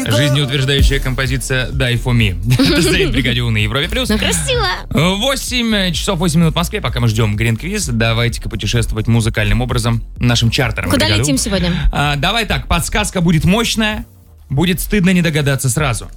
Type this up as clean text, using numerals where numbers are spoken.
Жизнеутверждающая композиция «Die for me». Это стоит в бригаде У на Европе+. Ну, красиво. 8 часов 8 минут в Москве. Пока мы ждем Грин-квиз, давайте-ка путешествовать музыкальным образом нашим чартером. Куда летим сегодня? Давай так, подсказка будет мощная, будет стыдно не догадаться сразу.